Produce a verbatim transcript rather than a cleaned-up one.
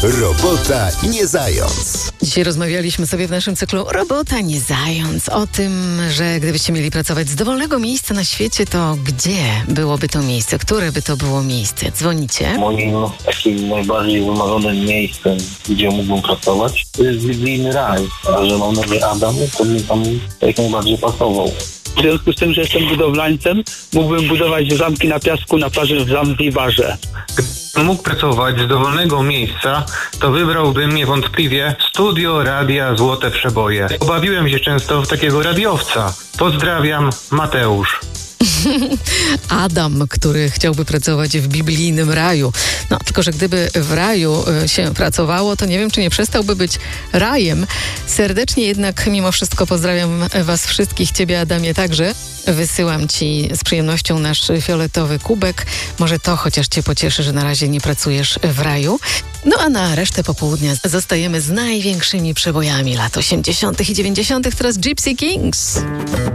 Robota nie zając. Dzisiaj rozmawialiśmy sobie w naszym cyklu Robota nie zając o tym, że gdybyście mieli pracować z dowolnego miejsca na świecie, to gdzie byłoby to miejsce? Które by to było miejsce? Dzwonicie? Moim takim najbardziej wymarzonym miejscem, gdzie mógłbym pracować, to jest biblijny raj. A że mam na imię Adam, to mi tam jak najbardziej pasował. W związku z tym, że jestem budowlańcem, mógłbym budować zamki na piasku na plaży w Zanzibarze. Gdybym mógł pracować z dowolnego miejsca, to wybrałbym niewątpliwie Studio Radia Złote Przeboje. Obawiłem się często w takiego radiowca. Pozdrawiam, Mateusz. Adam, który chciałby pracować w biblijnym raju. No, tylko że gdyby w raju y, się pracowało, to nie wiem, czy nie przestałby być rajem. Serdecznie jednak mimo wszystko pozdrawiam was wszystkich, ciebie Adamie także. Wysyłam ci z przyjemnością nasz fioletowy kubek. Może to chociaż cię pocieszy, że na razie nie pracujesz w raju. No a na resztę popołudnia zostajemy z największymi przebojami lat osiemdziesiątych i dziewięćdziesiątych. Teraz Gypsy Kings.